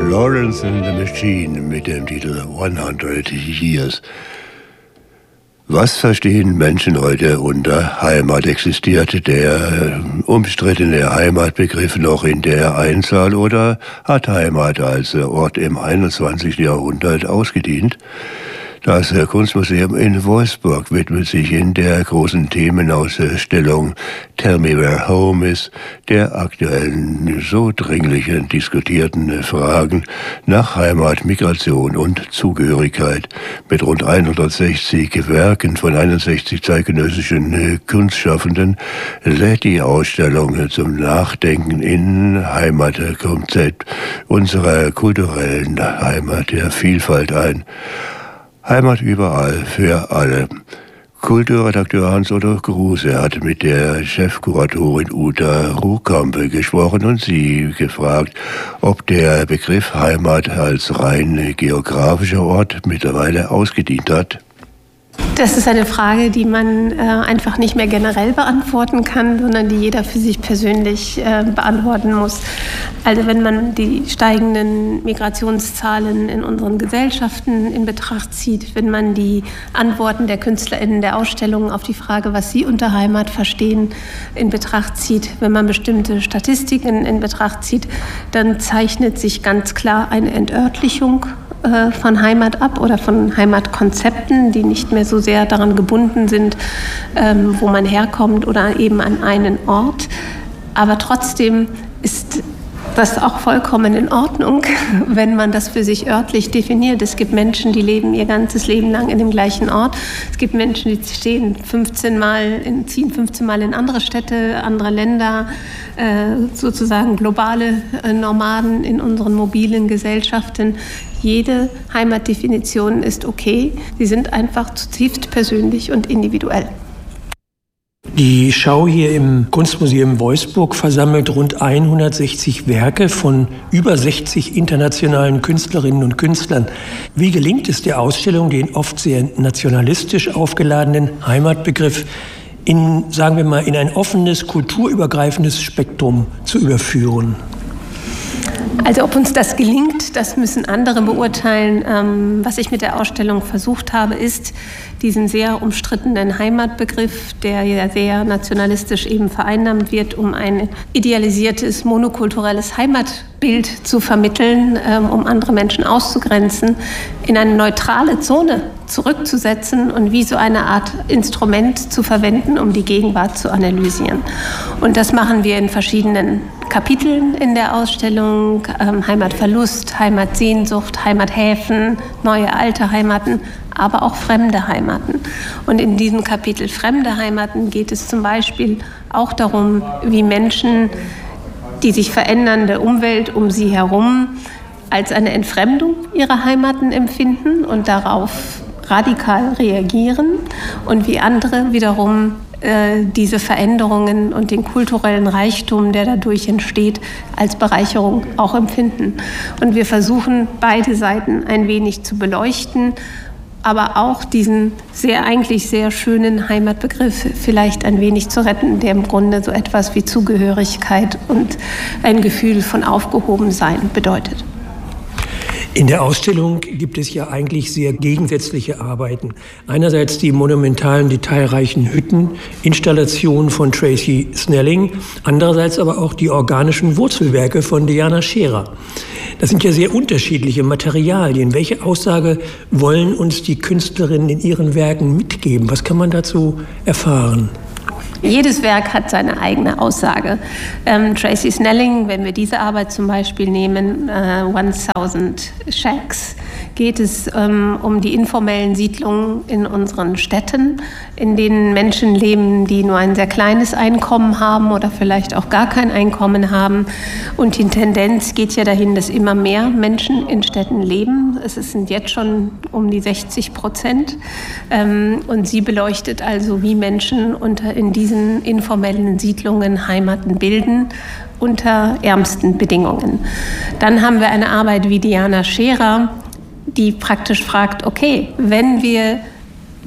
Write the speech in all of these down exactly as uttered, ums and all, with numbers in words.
Florence and the Machine mit dem Titel hundert Years. Was verstehen Menschen heute unter Heimat? Existiert der umstrittene Heimatbegriff noch in der Einzahl oder hat Heimat als Ort im einundzwanzigsten Jahrhundert ausgedient? Das Kunstmuseum in Wolfsburg widmet sich in der großen Themenausstellung Tell Me Where Home Is der aktuellen, so dringlichen diskutierten Fragen nach Heimat, Migration und Zugehörigkeit. Mit rund hundertsechzig Werken von einundsechzig zeitgenössischen Kunstschaffenden lädt die Ausstellung zum Nachdenken in Heimatkonzept unserer kulturellen Heimat der Vielfalt ein. Heimat überall, für alle. Kulturredakteur Hans-Otto Kruse hat mit der Chefkuratorin Uta Ruhkampe gesprochen und sie gefragt, ob der Begriff Heimat als rein geografischer Ort mittlerweile ausgedient hat. Das ist eine Frage, die man äh, einfach nicht mehr generell beantworten kann, sondern die jeder für sich persönlich äh, beantworten muss. Also wenn man die steigenden Migrationszahlen in unseren Gesellschaften in Betracht zieht, wenn man die Antworten der KünstlerInnen der Ausstellung auf die Frage, was sie unter Heimat verstehen, in Betracht zieht, wenn man bestimmte Statistiken in Betracht zieht, dann zeichnet sich ganz klar eine Entörtlichung von Heimat ab oder von Heimatkonzepten, die nicht mehr so sehr daran gebunden sind, ähm, wo man herkommt oder eben an einen Ort. Aber trotzdem ist das auch vollkommen in Ordnung, wenn man das für sich örtlich definiert. Es gibt Menschen, die leben ihr ganzes Leben lang in dem gleichen Ort. Es gibt Menschen, die stehen fünfzehn Mal in, ziehen fünfzehn Mal in andere Städte, andere Länder, äh, sozusagen globale äh, Nomaden in unseren mobilen Gesellschaften. Jede Heimatdefinition ist okay. Sie sind einfach zutiefst persönlich und individuell. Die Schau hier im Kunstmuseum Wolfsburg versammelt rund hundertsechzig Werke von über sechzig internationalen Künstlerinnen und Künstlern. Wie gelingt es der Ausstellung, den oft sehr nationalistisch aufgeladenen Heimatbegriff in, sagen wir mal, in ein offenes, kulturübergreifendes Spektrum zu überführen? Also ob uns das gelingt, das müssen andere beurteilen. Ähm, was ich mit der Ausstellung versucht habe, ist, diesen sehr umstrittenen Heimatbegriff, der ja sehr nationalistisch eben vereinnahmt wird, um ein idealisiertes, monokulturelles Heimatbild zu vermitteln, ähm, um andere Menschen auszugrenzen, in eine neutrale Zone zurückzusetzen und wie so eine Art Instrument zu verwenden, um die Gegenwart zu analysieren. Und das machen wir in verschiedenen Kapiteln in der Ausstellung, ähm, Heimatverlust, Heimatsehnsucht, Heimathäfen, neue alte Heimaten, aber auch fremde Heimaten. Und in diesem Kapitel Fremde Heimaten geht es zum Beispiel auch darum, wie Menschen die sich verändernde Umwelt um sie herum als eine Entfremdung ihrer Heimaten empfinden und darauf radikal reagieren und wie andere wiederum äh, diese Veränderungen und den kulturellen Reichtum, der dadurch entsteht, als Bereicherung auch empfinden. Und wir versuchen, beide Seiten ein wenig zu beleuchten, aber auch diesen sehr, eigentlich sehr schönen Heimatbegriff vielleicht ein wenig zu retten, der im Grunde so etwas wie Zugehörigkeit und ein Gefühl von Aufgehobensein bedeutet. In der Ausstellung gibt es ja eigentlich sehr gegensätzliche Arbeiten. Einerseits die monumentalen, detailreichen Hütteninstallationen von Tracy Snelling, andererseits aber auch die organischen Wurzelwerke von Diana Scherer. Das sind ja sehr unterschiedliche Materialien. Welche Aussage wollen uns die Künstlerinnen in ihren Werken mitgeben? Was kann man dazu erfahren? Jedes Werk hat seine eigene Aussage. Ähm, Tracy Snelling, wenn wir diese Arbeit zum Beispiel nehmen, äh, tausend Shacks, geht es ähm, um die informellen Siedlungen in unseren Städten, in denen Menschen leben, die nur ein sehr kleines Einkommen haben oder vielleicht auch gar kein Einkommen haben. Und die Tendenz geht ja dahin, dass immer mehr Menschen in Städten leben. Es sind jetzt schon um die sechzig Prozent. Ähm, und sie beleuchtet also, wie Menschen unter in diesen informellen Siedlungen Heimaten bilden unter ärmsten Bedingungen. Dann haben wir eine Arbeit wie Diana Scherer, die praktisch fragt, okay, wenn wir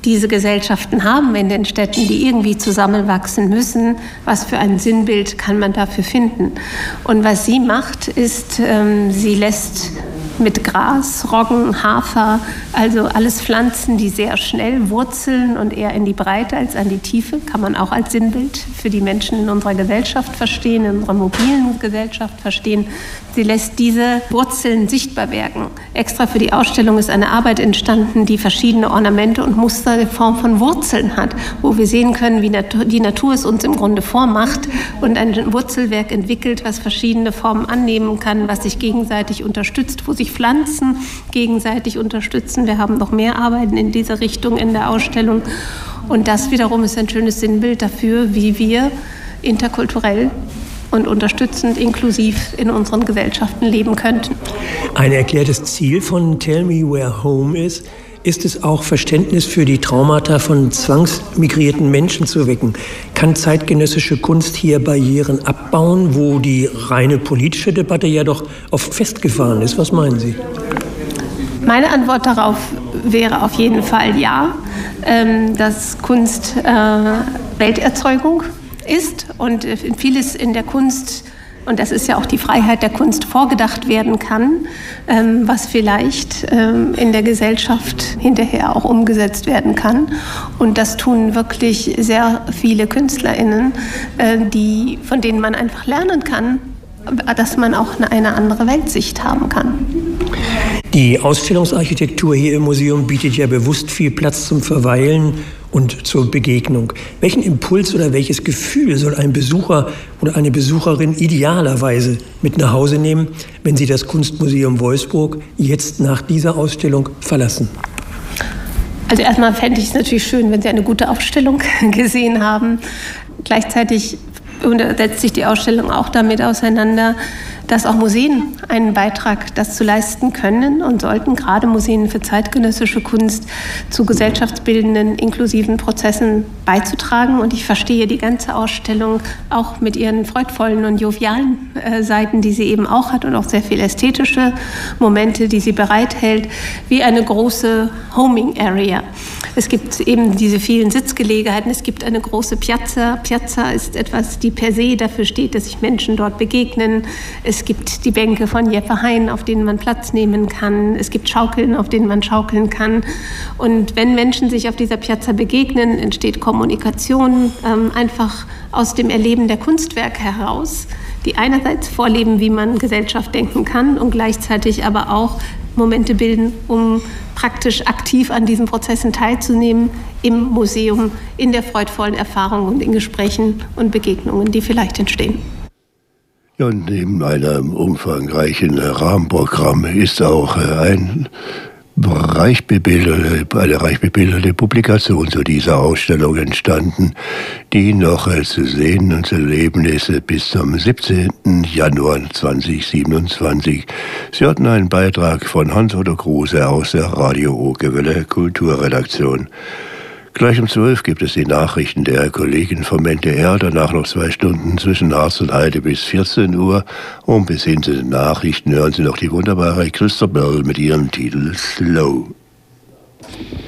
diese Gesellschaften haben in den Städten, die irgendwie zusammenwachsen müssen, was für ein Sinnbild kann man dafür finden. Und was sie macht, ist, ähm, sie lässt mit Gras, Roggen, Hafer, also alles Pflanzen, die sehr schnell wurzeln und eher in die Breite als an die Tiefe, kann man auch als Sinnbild für die Menschen in unserer Gesellschaft verstehen, in unserer mobilen Gesellschaft verstehen. Sie lässt diese Wurzeln sichtbar werden. Extra für die Ausstellung ist eine Arbeit entstanden, die verschiedene Ornamente und Muster in Form von Wurzeln hat, wo wir sehen können, wie die Natur es uns im Grunde vormacht und ein Wurzelwerk entwickelt, was verschiedene Formen annehmen kann, was sich gegenseitig unterstützt, wo sich Pflanzen gegenseitig unterstützen. Wir haben noch mehr Arbeiten in diese Richtung in der Ausstellung. Und das wiederum ist ein schönes Sinnbild dafür, wie wir interkulturell und unterstützend, inklusiv in unseren Gesellschaften leben könnten. Ein erklärtes Ziel von Tell Me Where Home is, ist es auch, Verständnis für die Traumata von zwangsmigrierten Menschen zu wecken. Kann zeitgenössische Kunst hier Barrieren abbauen, wo die reine politische Debatte ja doch oft festgefahren ist? Was meinen Sie? Meine Antwort darauf wäre auf jeden Fall ja, dass Kunst Welterzeugung ist und vieles in der Kunst, und das ist ja auch die Freiheit der Kunst, vorgedacht werden kann, ähm, was vielleicht ähm, in der Gesellschaft hinterher auch umgesetzt werden kann. Und das tun wirklich sehr viele KünstlerInnen, äh, die, von denen man einfach lernen kann, dass man auch eine, eine andere Weltsicht haben kann. Die Ausstellungsarchitektur hier im Museum bietet ja bewusst viel Platz zum Verweilen und zur Begegnung. Welchen Impuls oder welches Gefühl soll ein Besucher oder eine Besucherin idealerweise mit nach Hause nehmen, wenn sie das Kunstmuseum Wolfsburg jetzt nach dieser Ausstellung verlassen? Also erstmal fände ich es natürlich schön, wenn Sie eine gute Ausstellung gesehen haben. Gleichzeitig setzt sich die Ausstellung auch damit auseinander, dass auch Museen einen Beitrag dazu leisten können und sollten, gerade Museen für zeitgenössische Kunst, zu gesellschaftsbildenden, inklusiven Prozessen beizutragen. Und ich verstehe die ganze Ausstellung auch mit ihren freudvollen und jovialen äh, Seiten, die sie eben auch hat, und auch sehr viele ästhetische Momente, die sie bereithält, wie eine große Homing Area. Es gibt eben diese vielen Sitzgelegenheiten, es gibt eine große Piazza. Piazza ist etwas, die per se dafür steht, dass sich Menschen dort begegnen. Es gibt die Bänke von Jeppe Hein, auf denen man Platz nehmen kann. Es gibt Schaukeln, auf denen man schaukeln kann. Und wenn Menschen sich auf dieser Piazza begegnen, entsteht Kommunikation ähm, einfach aus dem Erleben der Kunstwerke heraus, die einerseits vorleben, wie man Gesellschaft denken kann und gleichzeitig aber auch Momente bilden, um praktisch aktiv an diesen Prozessen teilzunehmen im Museum, in der freudvollen Erfahrung und in Gesprächen und Begegnungen, die vielleicht entstehen. Ja, und neben einem umfangreichen Rahmenprogramm ist auch ein reich bebilderte, eine reich bebilderte Publikation zu dieser Ausstellung entstanden, die noch zu sehen und zu erleben ist bis zum siebzehnten Januar zweitausendsiebenundzwanzig. Sie hatten einen Beitrag von Hans-Otto Kruse aus der Radio Okerwelle Kulturredaktion. Gleich um zwölf gibt es die Nachrichten der Kollegen vom N D R, danach noch zwei Stunden zwischen Harz und Heide bis vierzehn Uhr. Und bis hin zu den Nachrichten hören Sie noch die wunderbare Christa Bell mit ihrem Titel Slow.